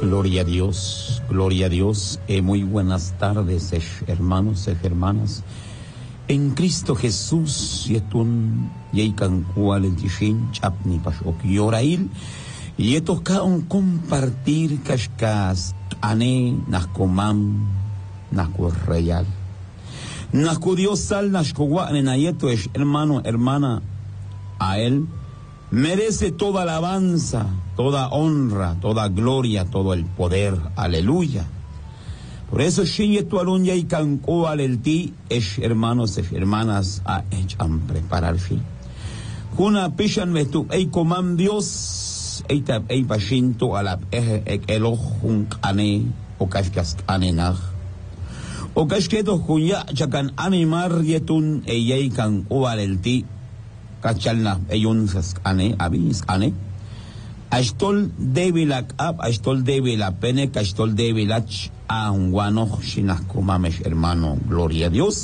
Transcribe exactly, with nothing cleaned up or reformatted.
Gloria a Dios, gloria a Dios. Eh, muy buenas tardes, eh, hermanos y hermanas. En Cristo Jesús, yetun yeikan cual el tishin chapni pashok yorail, y toca un compartir kashkas ane naskomam naskorreal. Nasco Dios sal nascowa nenayeto es hermano, hermana, a él merece toda alabanza, toda honra, toda gloria, todo el poder. Aleluya. Por eso, Shiyetu Alunya y Canco Alelti, es hermanos y hermanas, a echan prepararse. Kuna pishan vetu, ei coman Dios, ei tab, ei pashinto, alap, eh, elohun ane, o kashkas anenach. O kashketo kunya, chakan animar yetun, ei canco alelti. Kachalna eyunsas ane abis ane astol debilak ab astol debilak pene astol debilach a un guano shinas comames hermano, gloria a Dios.